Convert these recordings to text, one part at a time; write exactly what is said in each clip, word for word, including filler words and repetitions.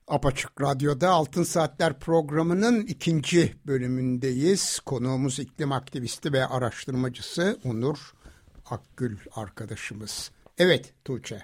Apaçık Radyo'da Altın Saatler programının ikinci bölümündeyiz. Konuğumuz iklim aktivisti ve araştırmacısı Onur Akgül arkadaşımız. Evet Tuğçe.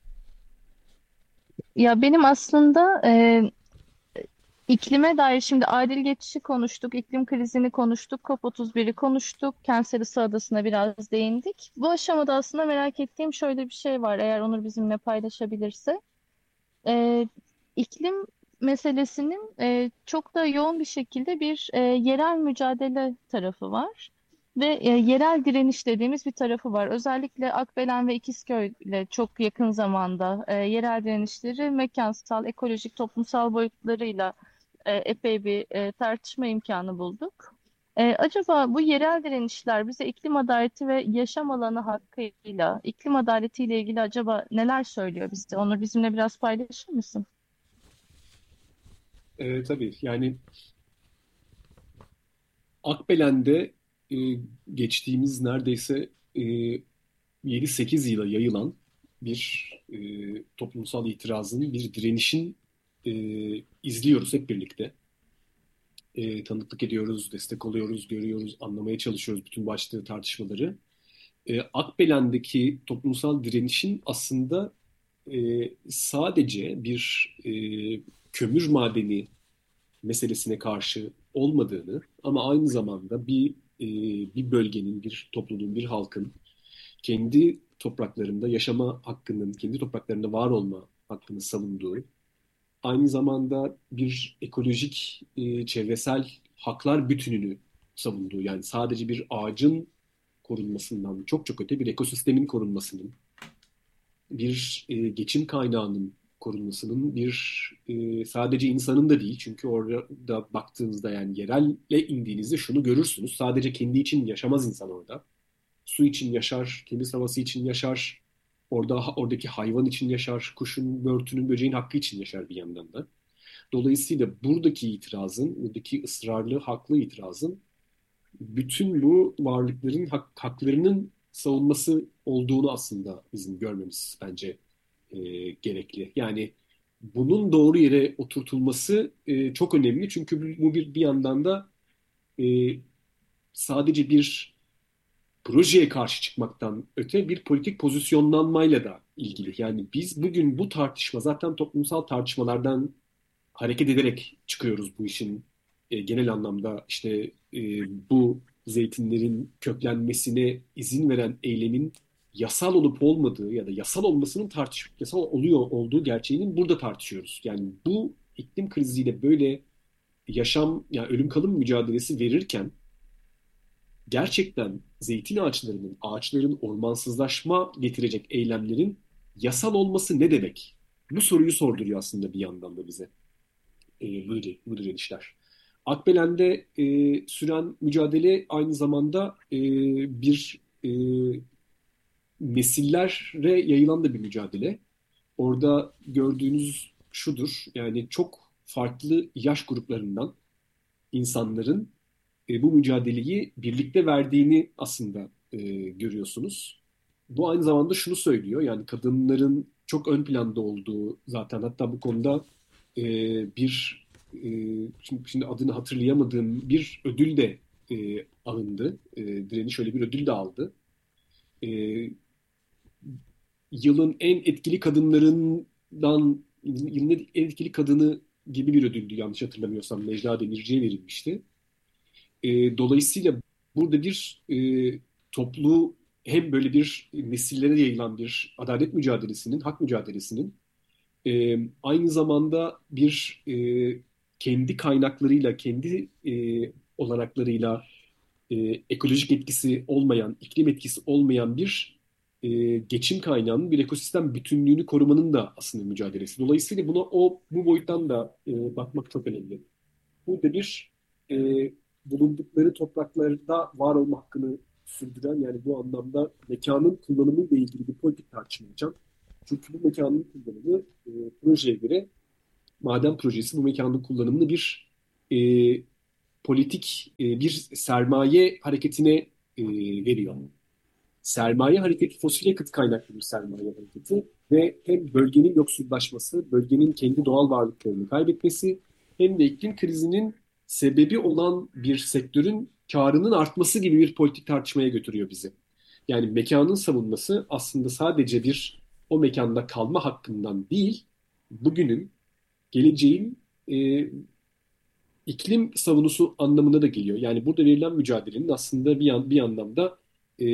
Ya benim aslında e, iklime dair şimdi adil geçişi konuştuk, iklim krizini konuştuk, COP otuz biri konuştuk, Kentsel Isı Adası'na biraz değindik. Bu aşamada aslında merak ettiğim şöyle bir şey var, eğer Onur bizimle paylaşabilirse. E, iklim meselesinin e, çok da yoğun bir şekilde bir e, yerel mücadele tarafı var. Ve e, yerel direniş dediğimiz bir tarafı var. Özellikle Akbelen ve İkizköy ile çok yakın zamanda e, yerel direnişleri mekansal, ekolojik, toplumsal boyutlarıyla e, epey bir e, tartışma imkanı bulduk. E, acaba bu yerel direnişler bize iklim adaleti ve yaşam alanı hakkıyla, iklim adaletiyle ilgili acaba neler söylüyor bize? Onur bizimle biraz paylaşır mısın? E, tabii yani Akbelen'de e, geçtiğimiz neredeyse e, yedi sekiz yıla yayılan bir e, toplumsal itirazın, bir direnişin e, izliyoruz hep birlikte. E, tanıklık ediyoruz, destek oluyoruz, görüyoruz, anlamaya çalışıyoruz bütün başlığı tartışmaları. E, Akbelen'deki toplumsal direnişin aslında e, sadece bir e, kömür madeni meselesine karşı olmadığını ama aynı zamanda bir e, bir bölgenin, bir toplumun, bir halkın kendi topraklarında yaşama hakkının, kendi topraklarında var olma hakkını savunduğu, aynı zamanda bir ekolojik, e, çevresel haklar bütününü savunduğu, yani sadece bir ağacın korunmasından çok çok öte bir ekosistemin korunmasının, bir e, geçim kaynağının korunmasının, bir e, sadece insanın da değil, çünkü orada baktığınızda yani yerelle indiğinizde şunu görürsünüz: sadece kendi için yaşamaz insan orada. Su için yaşar, temiz havası için yaşar, orada oradaki hayvan için yaşar, kuşun, börtünün, böceğin hakkı için yaşar bir yandan da. Dolayısıyla buradaki itirazın, buradaki ısrarlı, haklı itirazın bütün bu varlıkların hak, haklarının savunması olduğunu aslında bizim görmemiz bence e, gerekli. Yani bunun doğru yere oturtulması e, çok önemli. Çünkü bu bir bir yandan da e, sadece bir projeye karşı çıkmaktan öte bir politik pozisyonlanmayla da ilgili. Yani biz bugün bu tartışma zaten toplumsal tartışmalardan hareket ederek çıkıyoruz bu işin e, genel anlamda işte e, bu zeytinlerin köklenmesine izin veren eylemin yasal olup olmadığı ya da yasal olmasının tartış yasal oluyor olduğu gerçeğinin burada tartışıyoruz. Yani bu iklim kriziyle böyle yaşam yani ölüm kalım mücadelesi verirken gerçekten zeytin ağaçlarının, ağaçların ormansızlaşma getirecek eylemlerin yasal olması ne demek? Bu soruyu sorduruyor aslında bir yandan da bize e, bu, bu direnişler. Akbelen'de e, süren mücadele aynı zamanda e, bir e, nesillere yayılan da bir mücadele. Orada gördüğünüz şudur, yani çok farklı yaş gruplarından insanların e, bu mücadeleyi birlikte verdiğini aslında e, görüyorsunuz. Bu aynı zamanda şunu söylüyor, yani kadınların çok ön planda olduğu, zaten hatta bu konuda e, bir e, şimdi, şimdi adını hatırlayamadığım bir ödül de e, alındı. E, Direniş öyle bir ödül de aldı. E, Yılın en etkili kadınlarından, yılın en etkili kadını gibi bir ödüldü yanlış hatırlamıyorsam. Necla Demirci'ye verilmişti. E, dolayısıyla burada bir e, toplu, hem böyle bir nesillere yayılan bir adalet mücadelesinin, hak mücadelesinin, e, aynı zamanda bir e, kendi kaynaklarıyla, kendi e, olanaklarıyla e, ekolojik etkisi olmayan, iklim etkisi olmayan bir e, geçim kaynağının, bir ekosistem bütünlüğünü korumanın da aslında mücadelesi. Dolayısıyla buna o bu boyuttan da e, bakmak çok önemli. Burada bir e, bulundukları topraklarda var olma hakkını sürdüren, yani bu anlamda mekanın kullanımıyla ilgili bir politik tartışma olacak. Çünkü bu mekanın kullanımı e, projeye göre, maden projesi bu mekanın kullanımını bir e, politik e, bir sermaye hareketine e, veriyor. sermaye hareketi fosil yakıt kaynaklı bir sermaye hareketi ve hem bölgenin yoksullaşması, bölgenin kendi doğal varlıklarını kaybetmesi hem de iklim krizinin sebebi olan bir sektörün karının artması gibi bir politik tartışmaya götürüyor bizi. Yani mekanın savunması aslında sadece bir o mekanda kalma hakkından değil, bugünün, geleceğin e, iklim savunusu anlamına da geliyor. Yani burada verilen mücadelenin aslında bir, yan, bir anlamda e,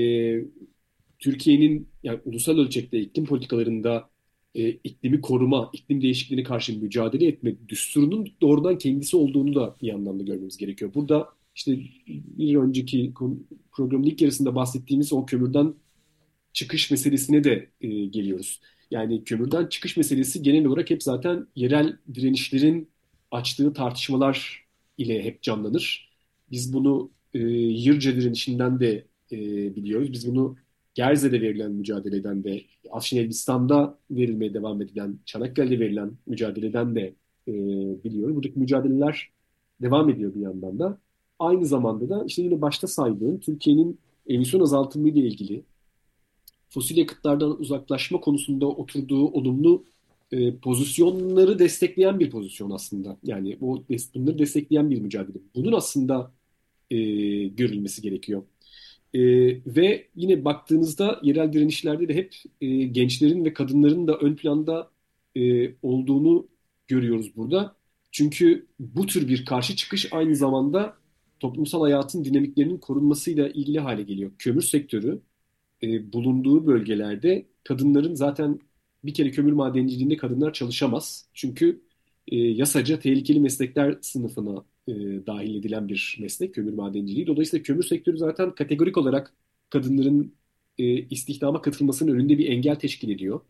Türkiye'nin yani ulusal ölçekte iklim politikalarında e, iklimi koruma, iklim değişikliğine karşı mücadele etme düsturunun doğrudan kendisi olduğunu da bir anlamda görmemiz gerekiyor. Burada işte bir önceki programın ilk yarısında bahsettiğimiz o kömürden çıkış meselesine de e, geliyoruz. Yani kömürden çıkış meselesi genel olarak hep zaten yerel direnişlerin açtığı tartışmalar ile hep canlanır. Biz bunu e, Yırca direnişinden de e, biliyoruz. Biz bunu Gerze'de verilen mücadeleden de, Afşin Elbistan'da verilmeye devam edilen, Çanakkale'de verilen mücadeleden de e, biliyoruz. Buradaki mücadeleler devam ediyor bir yandan da. Aynı zamanda da işte yine başta saydığım Türkiye'nin emisyon azaltımı ile ilgili fosil yakıtlardan uzaklaşma konusunda oturduğu olumlu e, pozisyonları destekleyen bir pozisyon aslında. Yani bu bunları destekleyen bir mücadele. Bunun aslında e, görülmesi gerekiyor. E, ve yine baktığınızda yerel direnişlerde de hep e, gençlerin ve kadınların da ön planda e, olduğunu görüyoruz burada. Çünkü bu tür bir karşı çıkış aynı zamanda toplumsal hayatın dinamiklerinin korunmasıyla ilgili hale geliyor. Kömür sektörü e, bulunduğu bölgelerde kadınların zaten bir kere kömür madenciliğinde kadınlar çalışamaz. Çünkü e, yasaca tehlikeli meslekler sınıfına e, dahil edilen bir meslek kömür madenciliği. Dolayısıyla kömür sektörü zaten kategorik olarak kadınların e, istihdama katılmasının önünde bir engel teşkil ediyor.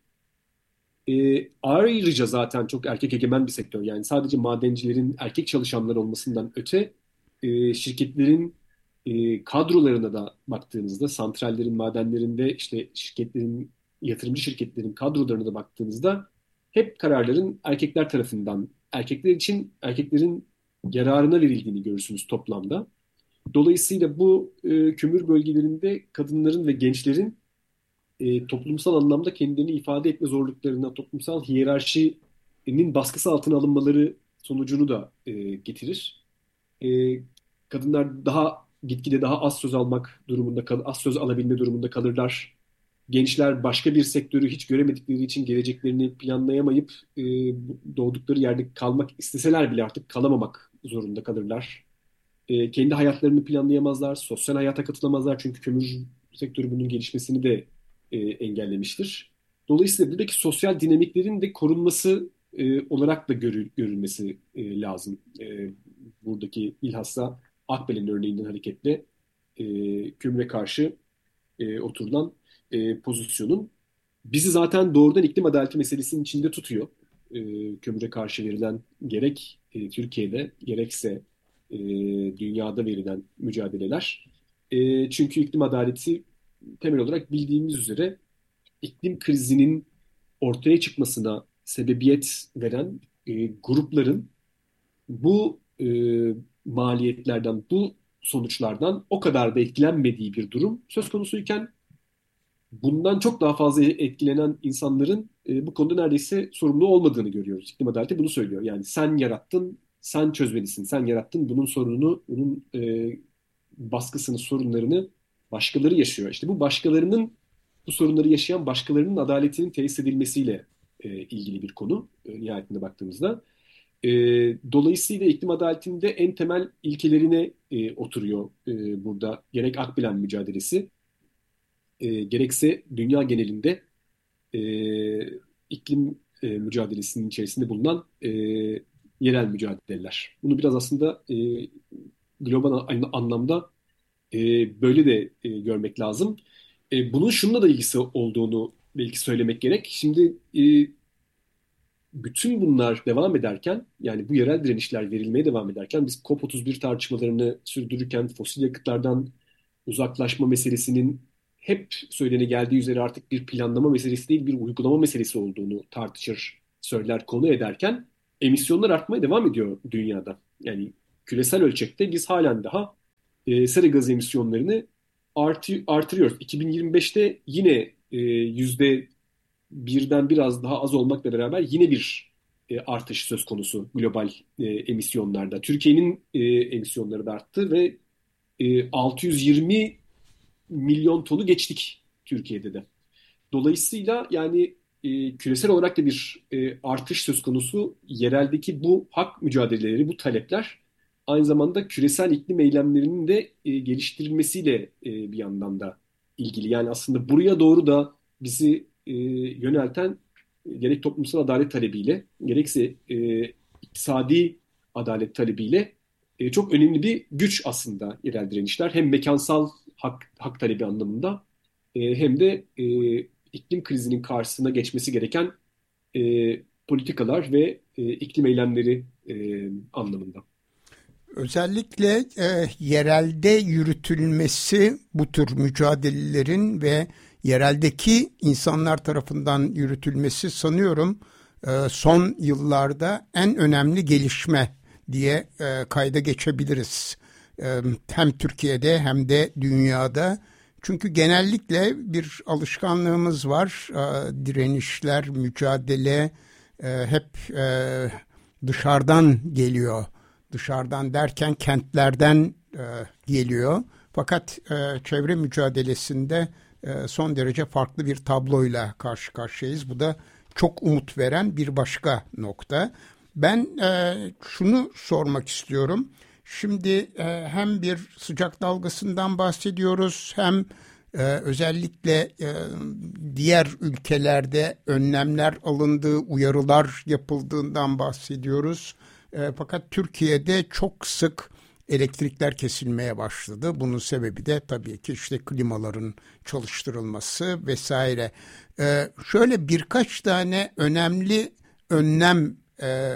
E, ayrıca zaten çok erkek egemen bir sektör. Yani sadece madencilerin erkek çalışanlar olmasından öte e, şirketlerin e, kadrolarına da baktığınızda, santrallerin, madenlerinde işte şirketlerin, yatırımcı şirketlerin kadrolarına da baktığınızda hep kararların erkekler tarafından, erkekler için erkeklerin yararına verildiğini görürsünüz toplamda. Dolayısıyla bu e, kömür bölgelerinde kadınların ve gençlerin e, toplumsal anlamda kendilerini ifade etme zorluklarına, toplumsal hiyerarşinin baskısı altına alınmaları sonucunu da e, getirir. E, kadınlar daha gitgide daha az söz almak durumunda, kal az söz alabilme durumunda kalırlar. Gençler başka bir sektörü hiç göremedikleri için geleceklerini planlayamayıp e, doğdukları yerde kalmak isteseler bile artık kalamamak zorunda kalırlar. E, kendi hayatlarını planlayamazlar, sosyal hayata katılamazlar çünkü kömür sektörü bunun gelişmesini de e, engellemiştir. Dolayısıyla buradaki sosyal dinamiklerin de korunması e, olarak da görül, görülmesi e, lazım. E, buradaki bilhassa Akbel'in örneğinden hareketle e, kömüre karşı e, oturulan e, pozisyonun bizi zaten doğrudan iklim adaleti meselesinin içinde tutuyor. E, kömüre karşı verilen gerek e, Türkiye'de gerekse e, dünyada verilen mücadeleler. E, çünkü iklim adaleti temel olarak bildiğimiz üzere iklim krizinin ortaya çıkmasına sebebiyet veren e, grupların bu e, maliyetlerden, bu sonuçlardan o kadar da etkilenmediği bir durum söz konusuyken bundan çok daha fazla etkilenen insanların e, bu konuda neredeyse sorumlu olmadığını görüyoruz. İklim adaleti bunu söylüyor. Yani sen yarattın, sen çözmelisin. Sen yarattın, bunun sorununu, bunun e, baskısını, sorunlarını başkaları yaşıyor. İşte bu başkalarının, bu sorunları yaşayan başkalarının adaletinin tesis edilmesiyle e, ilgili bir konu e, nihayetinde baktığımızda. E, dolayısıyla iklim adaletinde en temel ilkelerine e, oturuyor e, burada gerek Akbilen mücadelesi, e, gerekse dünya genelinde e, iklim e, mücadelesinin içerisinde bulunan e, yerel mücadeleler. Bunu biraz aslında e, global anlamda e, böyle de e, görmek lazım. E, bunun şununla da ilgisi olduğunu belki söylemek gerek. Şimdi e, bütün bunlar devam ederken, yani bu yerel direnişler verilmeye devam ederken, biz COP otuz bir tartışmalarını sürdürürken fosil yakıtlardan uzaklaşma meselesinin hep söylene geldiği üzere artık bir planlama meselesi değil, bir uygulama meselesi olduğunu tartışır, söyler, konu ederken emisyonlar artmaya devam ediyor dünyada. Yani küresel ölçekte biz halen daha e, sera gazı emisyonlarını artı, artırıyoruz. iki bin yirmi beşte yine e, yüzde birden biraz daha az olmakla beraber yine bir e, artış söz konusu global e, emisyonlarda. Türkiye'nin e, emisyonları da arttı ve e, altı yüz yirmi milyon tonu geçtik Türkiye'de de. Dolayısıyla yani e, küresel olarak da bir e, artış söz konusu. Yereldeki bu hak mücadeleleri, bu talepler aynı zamanda küresel iklim eylemlerinin de e, geliştirilmesiyle e, bir yandan da ilgili. Yani aslında buraya doğru da bizi e, yönelten e, gerek toplumsal adalet talebiyle, gerekse e, iktisadi adalet talebiyle e, çok önemli bir güç aslında yerel direnişler. Hem mekansal hak, hak talebi anlamında e, hem de e, iklim krizinin karşısına geçmesi gereken e, politikalar ve e, iklim eylemleri e, anlamında. Özellikle e, yerelde yürütülmesi bu tür mücadelelerin ve yereldeki insanlar tarafından yürütülmesi sanıyorum e, son yıllarda en önemli gelişme diye e, kayda geçebiliriz. E, hem Türkiye'de hem de dünyada. Çünkü genellikle bir alışkanlığımız var. E, direnişler, mücadele e, hep e, dışarıdan geliyor. Dışarıdan derken kentlerden e, geliyor. Fakat e, çevre mücadelesinde e, son derece farklı bir tabloyla karşı karşıyayız. Bu da çok umut veren bir başka nokta. Ben e, şunu sormak istiyorum. Şimdi e, hem bir sıcak dalgasından bahsediyoruz, hem e, özellikle e, diğer ülkelerde önlemler alındığı, uyarılar yapıldığından bahsediyoruz. E, fakat Türkiye'de çok sık elektrikler kesilmeye başladı. Bunun sebebi de tabii ki işte klimaların çalıştırılması vesaire. E, şöyle birkaç tane önemli önlem e,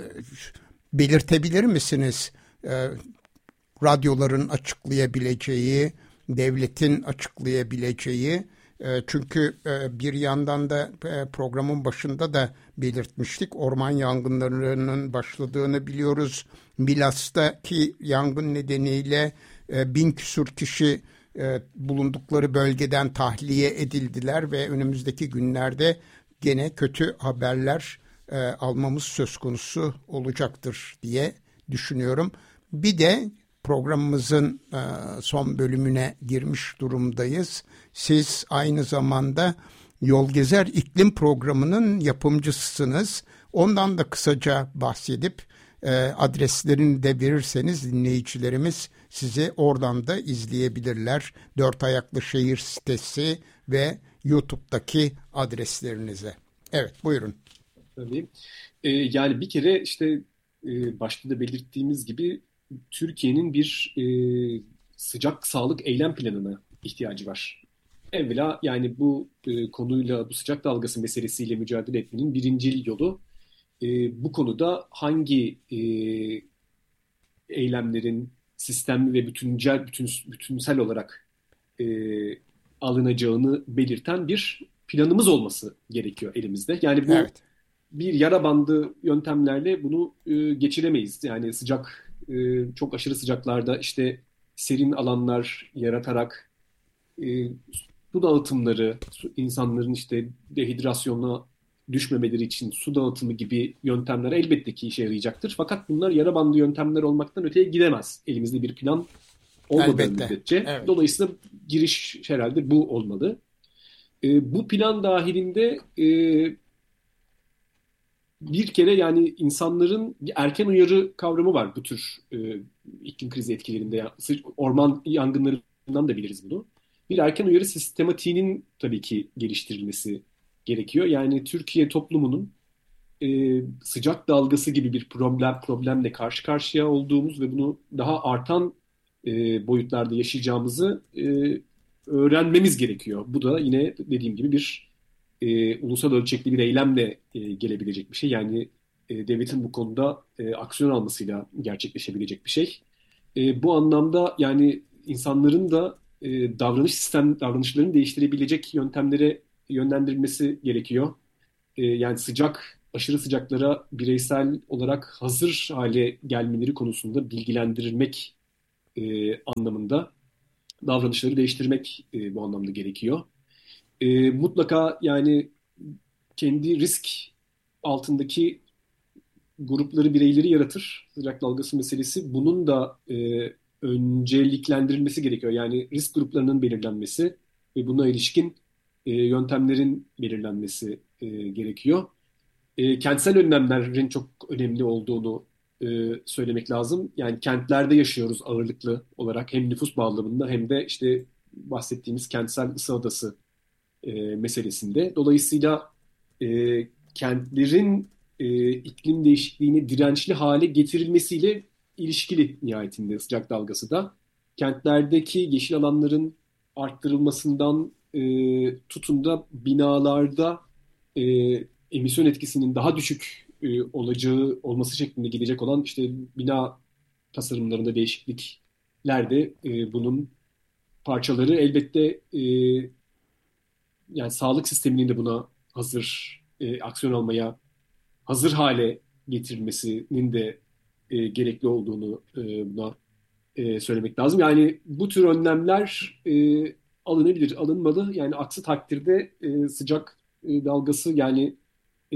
belirtebilir misiniz? E, radyoların açıklayabileceği, devletin açıklayabileceği. E, çünkü e, bir yandan da e, programın başında da belirtmiştik. Orman yangınlarının başladığını biliyoruz. Milas'taki yangın nedeniyle e, bin küsur kişi e, bulundukları bölgeden tahliye edildiler ve önümüzdeki günlerde gene kötü haberler e, almamız söz konusu olacaktır diye düşünüyorum. Bir de programımızın e, son bölümüne girmiş durumdayız. Siz aynı zamanda Yol Gezer İklim Programı'nın yapımcısısınız. Ondan da kısaca bahsedip e, adreslerini de verirseniz dinleyicilerimiz sizi oradan da izleyebilirler. Dört Ayaklı Şehir sitesi ve YouTube'daki adreslerinize. Evet, buyurun. Tabii. Ee, yani bir kere işte e, başta da belirttiğimiz gibi Türkiye'nin bir e, sıcak sağlık eylem planına ihtiyacı var. Evvela yani bu e, konuyla, bu sıcak dalgası meselesiyle mücadele etmenin birincil yolu e, bu konuda hangi e, eylemlerin sistemli ve bütüncel, bütün, bütünsel olarak e, alınacağını belirten bir planımız olması gerekiyor elimizde. Yani bu Evet. bir yara bandı yöntemlerle bunu e, geçiremeyiz. Yani sıcak, e, çok aşırı sıcaklarda işte serin alanlar yaratarak e, su dağıtımları, su, insanların işte dehidrasyona düşmemeleri için su dağıtımı gibi yöntemler elbette ki işe yarayacaktır. Fakat bunlar yara bandı yöntemler olmaktan öteye gidemez. Elimizde bir plan olmadığı Elbette. müddetçe. Evet. Dolayısıyla giriş herhalde bu olmalı. E, bu plan dahilinde e, bir kere yani insanların bir erken uyarı kavramı var bu tür e, iklim krizi etkilerinde. Yani orman yangınlarından da biliriz bunu. Bir erken uyarı sistematiğinin tabii ki geliştirilmesi gerekiyor. Yani Türkiye toplumunun e, sıcak dalgası gibi bir problem problemle karşı karşıya olduğumuz ve bunu daha artan e, boyutlarda yaşayacağımızı e, öğrenmemiz gerekiyor. Bu da yine dediğim gibi bir e, ulusal ölçekli bir eylemle e, gelebilecek bir şey. Yani e, devletin bu konuda e, aksiyon almasıyla gerçekleşebilecek bir şey. E, bu anlamda yani insanların da e, davranış sistem davranışlarını değiştirebilecek yöntemlere yönlendirilmesi gerekiyor. E, yani sıcak, aşırı sıcaklara bireysel olarak hazır hale gelmeleri konusunda bilgilendirilmek e, anlamında davranışları değiştirmek e, bu anlamda gerekiyor. E, mutlaka yani kendi risk altındaki grupları, bireyleri yaratır sıcak dalgası meselesi. Bunun da e, önceliklendirilmesi gerekiyor. Yani risk gruplarının belirlenmesi ve buna ilişkin e, yöntemlerin belirlenmesi e, gerekiyor. E, kentsel önlemlerin çok önemli olduğunu e, söylemek lazım. Yani kentlerde yaşıyoruz ağırlıklı olarak hem nüfus bağlamında hem de işte bahsettiğimiz kentsel ısı adası e, meselesinde. Dolayısıyla e, kentlerin e, iklim değişikliğine dirençli hale getirilmesiyle ilişkili nihayetinde sıcak dalgası da. Kentlerdeki yeşil alanların arttırılmasından e, tutun da binalarda e, emisyon etkisinin daha düşük e, olacağı olması şeklinde gidecek olan işte bina tasarımlarında değişiklikler de e, bunun parçaları. Elbette e, yani sağlık sisteminin de buna hazır e, aksiyon almaya hazır hale getirilmesinin de e, gerekli olduğunu e, buna e, söylemek lazım. Yani bu tür önlemler e, alınabilir, alınmalı. Yani aksi takdirde e, sıcak e, dalgası yani e,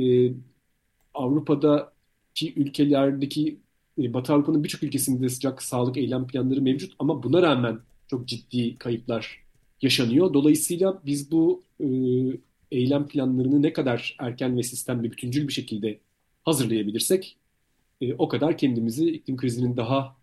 Avrupa'daki ülkelerdeki e, Batı Avrupa'nın birçok ülkesinde sıcak sağlık eylem planları mevcut ama buna rağmen çok ciddi kayıplar yaşanıyor. Dolayısıyla biz bu e, eylem planlarını ne kadar erken ve sistem ve bütüncül bir şekilde hazırlayabilirsek e, o kadar kendimizi iklim krizinin daha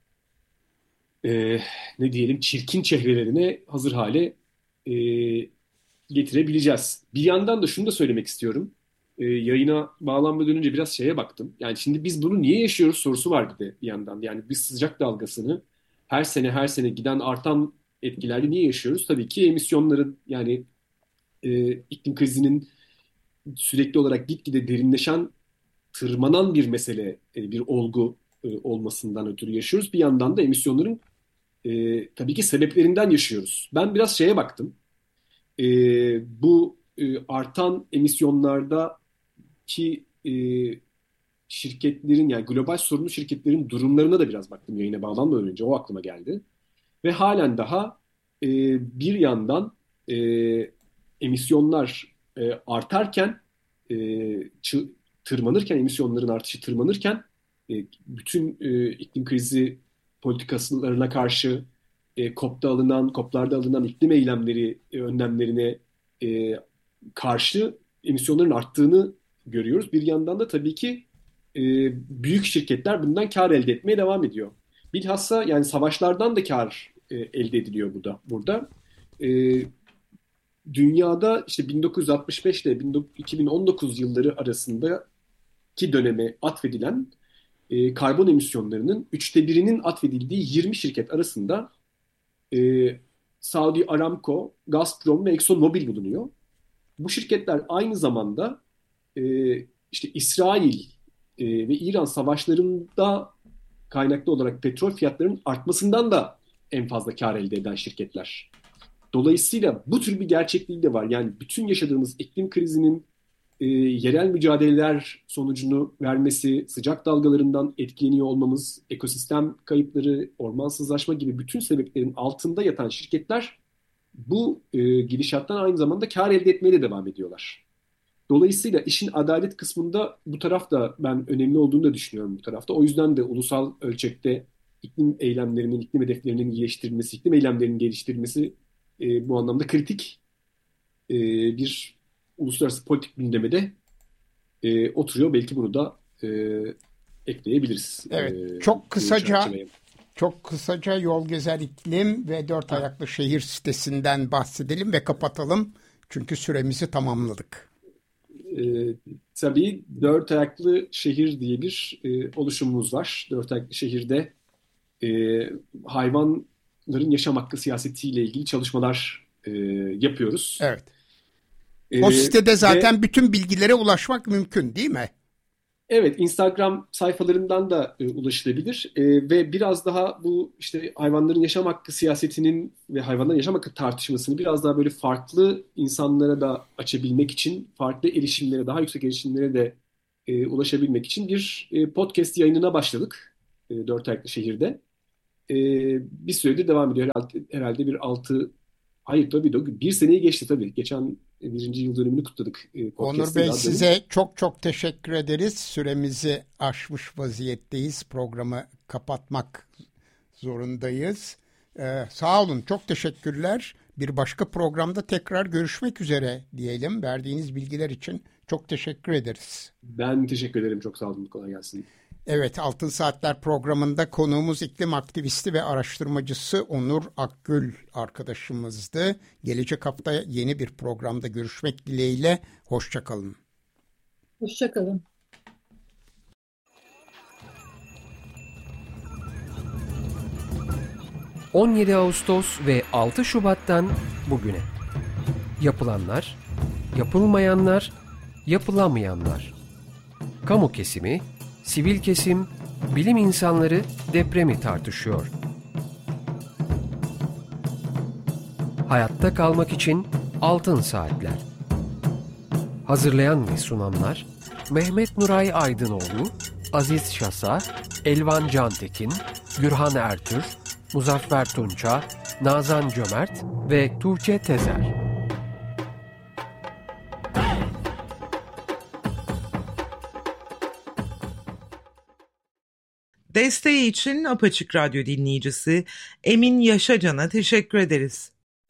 e, ne diyelim çirkin çehrelerine hazır hale e, getirebileceğiz. Bir yandan da şunu da söylemek istiyorum. E, yayına bağlanmadan önce biraz şeye baktım. Yani şimdi biz bunu niye yaşıyoruz sorusu var bir de bir yandan. Yani biz sıcak dalgasını her sene her sene giden artan etkilerle niye yaşıyoruz? Tabii ki emisyonların yani e, iklim krizinin sürekli olarak gitgide derinleşen, tırmanan bir mesele, e, bir olgu e, olmasından ötürü yaşıyoruz. Bir yandan da emisyonların e, tabii ki sebeplerinden yaşıyoruz. Ben biraz şeye baktım. E, bu e, artan emisyonlardaki e, şirketlerin yani global sorumlu şirketlerin durumlarına da biraz baktım yayına bağlanmadan önce. O aklıma geldi. Ve halen daha e, bir yandan e, emisyonlar e, artarken e, çı- tırmanırken emisyonların artışı tırmanırken e, bütün e, iklim krizi politikalarına karşı e, C O P'ta alınan, C O P'larda alınan iklim eylemleri e, önlemlerine e, karşı emisyonların arttığını görüyoruz. Bir yandan da tabii ki e, büyük şirketler bundan kar elde etmeye devam ediyor. Bilhassa yani savaşlardan da kar e, elde ediliyor burada. Burada e, dünyada işte bin dokuz yüz altmış beş ile iki bin on dokuz yılları arasındaki döneme atfedilen e, karbon emisyonlarının üçte birinin atfedildiği yirmi şirket arasında e, Saudi Aramco, Gazprom ve ExxonMobil bulunuyor. Bu şirketler aynı zamanda e, işte İsrail e, ve İran savaşlarında kaynaklı olarak petrol fiyatlarının artmasından da en fazla kar elde eden şirketler. Dolayısıyla bu tür bir gerçekliği de var. Yani bütün yaşadığımız iklim krizinin e, yerel mücadeleler sonucunu vermesi, sıcak dalgalarından etkileniyor olmamız, ekosistem kayıpları, ormansızlaşma gibi bütün sebeplerin altında yatan şirketler bu e, gidişattan aynı zamanda kar elde etmeye de devam ediyorlar. Dolayısıyla işin adalet kısmında bu taraf da ben önemli olduğunu da düşünüyorum bu tarafta. O yüzden de ulusal ölçekte iklim eylemlerinin, iklim hedeflerinin iyileştirilmesi, iklim eylemlerinin geliştirilmesi e, bu anlamda kritik e, bir uluslararası politik gündeme de e, oturuyor. Belki bunu da e, ekleyebiliriz. Evet, E, çok bu kısaca çerçeveye. çok kısaca Yol Gezer İklim ve Dört Ayaklı Şehir sitesinden bahsedelim ve kapatalım. Çünkü süremizi tamamladık. E, tabii Dört Ayaklı Şehir diye bir e, oluşumumuz var. Dört Ayaklı Şehir'de e, hayvanların yaşam hakkı siyasetiyle ilgili çalışmalar e, yapıyoruz. Evet. E, O sitede zaten ve bütün bilgilere ulaşmak mümkün, değil mi? Evet, Instagram sayfalarından da e, ulaşılabilir. E, ve biraz daha bu işte hayvanların yaşam hakkı siyasetinin ve hayvanların yaşam hakkı tartışmasını biraz daha böyle farklı insanlara da açabilmek için, farklı erişimlere, daha yüksek erişimlere de e, ulaşabilmek için bir e, podcast yayınına başladık e, Dört Ayaklı Şehir'de. e, bir süredir devam ediyor. Herhalde, herhalde bir altı, hayır tabii de bir seneyi geçti tabii. Geçen birinci yıl dönümünü kutladık. E, Onur Bey size çok çok teşekkür ederiz. Süremizi aşmış vaziyetteyiz. Programı kapatmak zorundayız. Ee, sağ olun, çok teşekkürler. Bir başka programda tekrar görüşmek üzere diyelim. Verdiğiniz bilgiler için çok teşekkür ederiz. Ben teşekkür ederim. Çok sağ olun. Kolay gelsin. Evet, Altın Saatler programında konuğumuz iklim aktivisti ve araştırmacısı Onur Akgül arkadaşımızdı. Gelecek hafta yeni bir programda görüşmek dileğiyle. Hoşça kalın. Hoşça kalın. on yedi Ağustos ve altı Şubat'tan bugüne. Yapılanlar, yapılmayanlar, yapılamayanlar. Kamu kesimi, sivil kesim, bilim insanları depremi tartışıyor. Hayatta kalmak için Altın Saatler. Hazırlayan ve sunanlar Mehmet Nuray Aydınoğlu, Aziz Şasa, Elvan Cantekin, Gürhan Ertür, Muzaffer Tunça, Nazan Cömert ve Tuğçe Tezer. Desteği için Apaçık Radyo dinleyicisi Emin Yaşacan'a teşekkür ederiz.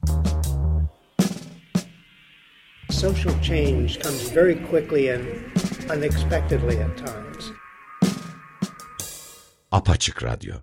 Social change comes very quickly and unexpectedly at times. Apaçık Radyo.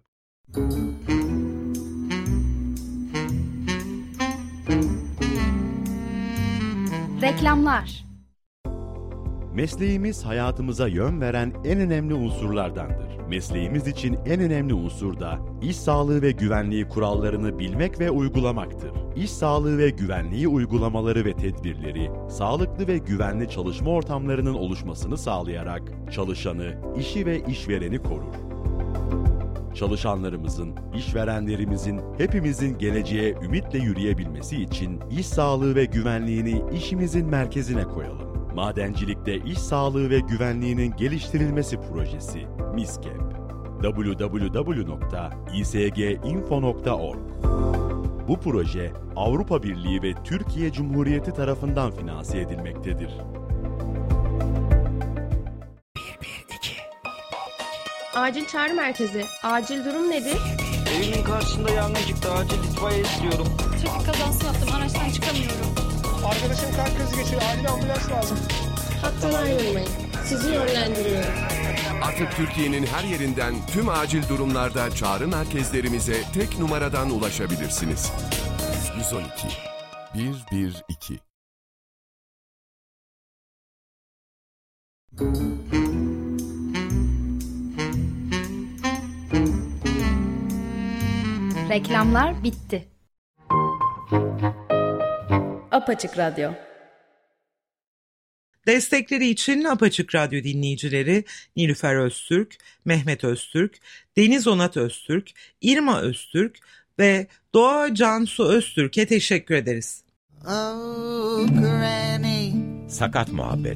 Reklamlar. Mesleğimiz hayatımıza yön veren en önemli unsurlardandır. Mesleğimiz için en önemli unsur da iş sağlığı ve güvenliği kurallarını bilmek ve uygulamaktır. İş sağlığı ve güvenliği uygulamaları ve tedbirleri, sağlıklı ve güvenli çalışma ortamlarının oluşmasını sağlayarak çalışanı, işi ve işvereni korur. Çalışanlarımızın, işverenlerimizin, hepimizin geleceğe ümitle yürüyebilmesi için iş sağlığı ve güvenliğini işimizin merkezine koyalım. Madencilikte iş sağlığı ve güvenliğinin geliştirilmesi projesi MİSKEP. double-u double-u double-u nokta i s g info nokta org. Bu proje Avrupa Birliği ve Türkiye Cumhuriyeti tarafından finanse edilmektedir. Acil çağrı merkezi. Acil durum nedir? Evimin karşısında yangın çıktı. Acil itfaiye istiyorum. Trafik kazası yaptım. Araçtan çıkamıyorum. Arkadaşım kalp krizi geçiriyor. Acil ambulans lazım. Hattan ayrılmayın. Sizi yönlendiriyorum. Artık Türkiye'nin her yerinden tüm acil durumlarda çağrı merkezlerimize tek numaradan ulaşabilirsiniz. yüz on iki bir bir iki. Reklamlar bitti. Apaçık Radyo. Destekleri için Apaçık Radyo dinleyicileri Nilüfer Öztürk, Mehmet Öztürk, Deniz Onat Öztürk, İrma Öztürk ve Doğa Cansu Öztürk'e teşekkür ederiz. Oh, Granny. Sakat Muhabbet.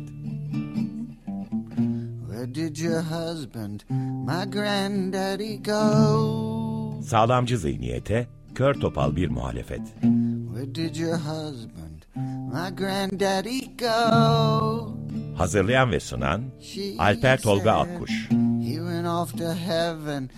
Where did your husband, my granddaddy go? Sağlamcı zihniyete, kör topal bir muhalefet. Where did your husband, my granddaddy go? Hazırlayan ve sunan Alper Tolga Akkuş. He went off to heaven.